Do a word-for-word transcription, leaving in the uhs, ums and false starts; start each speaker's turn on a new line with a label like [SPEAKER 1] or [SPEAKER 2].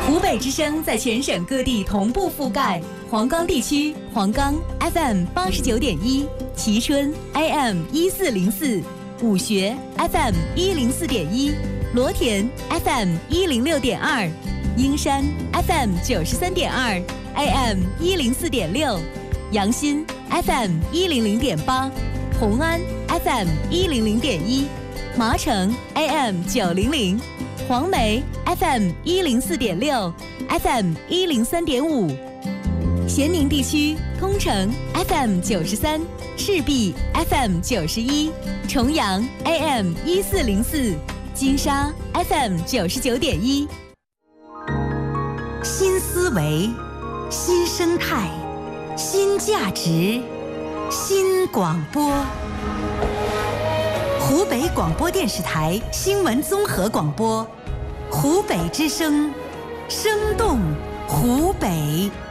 [SPEAKER 1] 湖北之声在全省各地同步覆盖。黄冈地区，黄冈 F M 八十九点一，蕲春 A M 一四零四，武穴 F M 一零四点一，罗田 F M 一零六点二，英山 F M 九十三点二 A M 一零四点六，阳新 F M 一零零点八，红安 F M 一零零点一，麻城 A M 九零零，黄梅 F M 一零四点六 ，F M 一零三点五，咸宁地区通城 F M 九十三，赤壁 F M 九十一，重阳 A M 一四零四，金沙 F M 九十九点一。
[SPEAKER 2] 新思维，新生态，新价值，新广播。湖北广播电视台新闻综合广播，湖北之声，生动湖北。